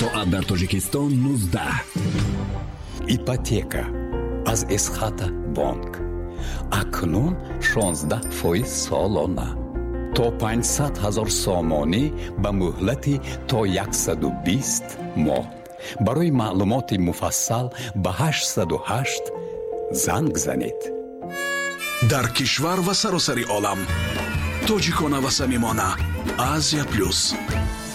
соат дар Тоҷикистон 19. ипотека аз эсхата бонк акнун 16% солона то 500,000 сомонӣ ба муҳлати то 120 моҳ. барои маълумоти муфассал ба 808 занг занед. дар кишвар ва саросари олам тоҷикона ва самимона. Азия плюс.